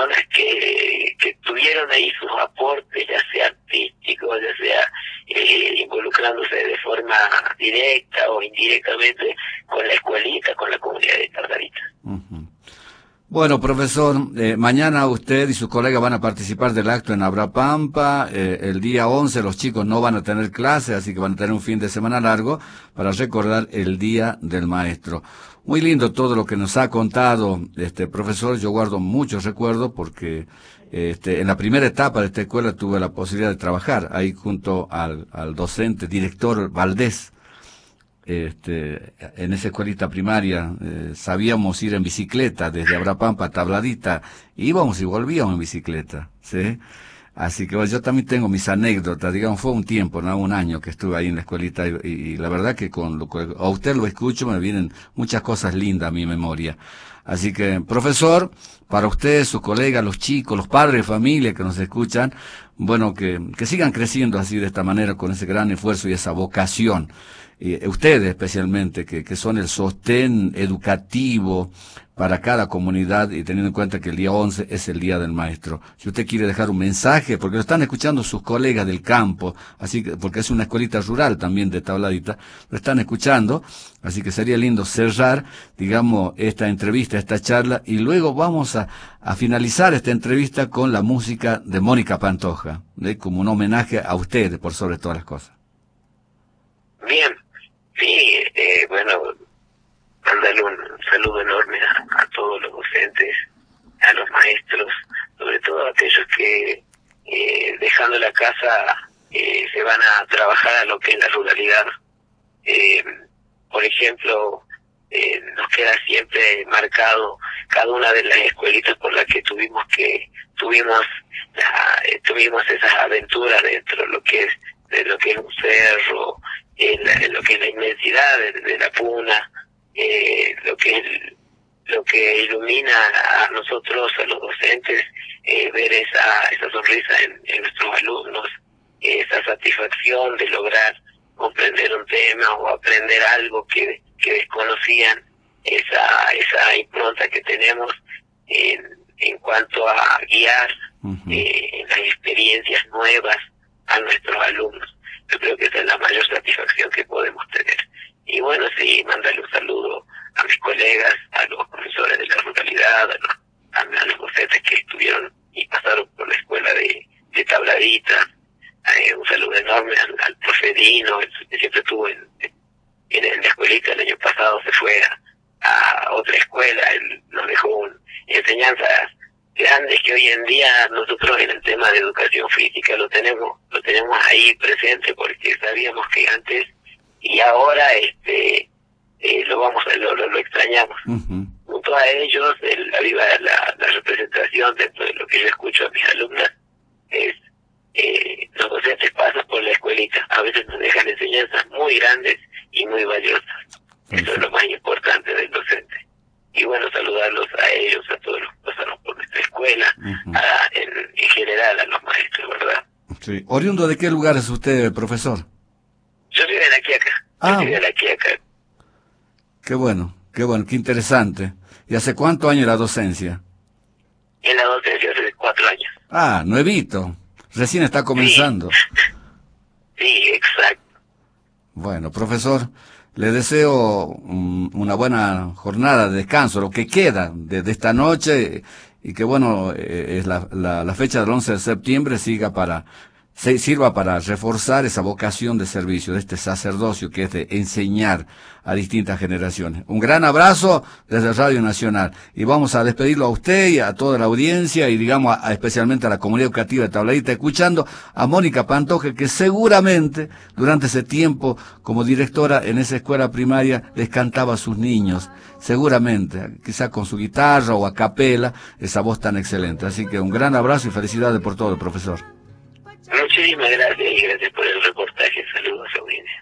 personas que tuvieron ahí sus aportes, ya sea artísticos, ya sea involucrándose de forma directa o indirectamente con la escuelita, con la comunidad de Tartarita. Uh-huh. Bueno, profesor, mañana usted y sus colegas van a participar del acto en Abrapampa. El día 11 los chicos no van a tener clase, así que van a tener un fin de semana largo para recordar el Día del Maestro. Muy lindo todo lo que nos ha contado profesor. Yo guardo muchos recuerdos porque en la primera etapa de esta escuela tuve la posibilidad de trabajar ahí junto al docente, director Valdés. En esa escuelita primaria sabíamos ir en bicicleta desde Abrapampa a Tabladita, íbamos y volvíamos en bicicleta, ¿sí? Así que bueno, yo también tengo mis anécdotas, digamos, fue un tiempo, no un año que estuve ahí en la escuelita y la verdad que con lo que a usted lo escucho me vienen muchas cosas lindas a mi memoria. Así que, profesor, para usted, sus colegas, los chicos, los padres de familia que nos escuchan, bueno, que sigan creciendo así de esta manera con ese gran esfuerzo y esa vocación. Ustedes especialmente, que son el sostén educativo para cada comunidad y teniendo en cuenta que el día 11 es el Día del Maestro. Si usted quiere dejar un mensaje, porque lo están escuchando sus colegas del campo, así que, porque es una escuelita rural también de Tabladita, lo están escuchando, así que sería lindo cerrar, digamos, esta entrevista, esta charla, y luego vamos a finalizar esta entrevista con la música de Mónica Pantoja, como un homenaje a ustedes por sobre todas las cosas. Bien, sí, bueno, mandarle un saludo enorme a todos los docentes, a los maestros, sobre todo a aquellos que dejando la casa se van a trabajar a lo que es la ruralidad. Por ejemplo, nos queda siempre marcado cada una de las escuelitas por las que tuvimos esas aventuras dentro de lo que es un cerro, lo que es la inmensidad de la puna, lo que ilumina a nosotros, a los docentes, ver esa sonrisa en nuestros alumnos, esa satisfacción de lograr comprender un tema o aprender algo que desconocían, esa impronta que tenemos en cuanto a guiar las experiencias nuevas a nuestros alumnos. Yo creo que esa es la mayor satisfacción que podemos tener. Y bueno, sí, mandarle un saludo a mis colegas, a los profesores de la ruralidad, a los docentes que estuvieron y pasaron por la escuela de Tabladita. Un saludo enorme al profe Dino, que siempre estuvo en la escuelita. El año pasado se fue a otra escuela, él nos dejó enseñanzas grandes que hoy en día nosotros en el tema de educación física lo tenemos ahí presente, porque sabíamos que antes y ahora lo extrañamos. Junto a ellos la representación dentro de lo que yo escucho a mis alumnas es los docentes pasan por la escuelita, a veces nos dejan enseñanzas muy grandes y muy valiosas. Eso es lo más importante del docente. Y bueno, saludarlos a ellos, a todos los que pasaron por nuestra escuela, en general a los maestros, ¿verdad? Sí. ¿Oriundo de qué lugar es usted, profesor? Yo soy de La Quiaca. Yo soy de La Quiaca. Qué bueno, qué interesante. ¿Y hace cuántos años la docencia? En la docencia hace 4 años. Ah, nuevito. Recién está comenzando. Sí, exacto. Bueno, profesor, le deseo una buena jornada de descanso, lo que queda de esta noche, y que bueno, es la fecha del 11 de septiembre sirva para reforzar esa vocación de servicio, de este sacerdocio que es de enseñar a distintas generaciones. Un gran abrazo desde Radio Nacional, y vamos a despedirlo a usted y a toda la audiencia, y digamos especialmente a la comunidad educativa de Tabladita, escuchando a Mónica Pantoja, que seguramente durante ese tiempo como directora en esa escuela primaria les cantaba a sus niños, seguramente, quizá con su guitarra o a capela, esa voz tan excelente. Así que un gran abrazo y felicidades por todo, profesor. Muchísimas gracias y gracias por el reportaje. Saludos a audiencia.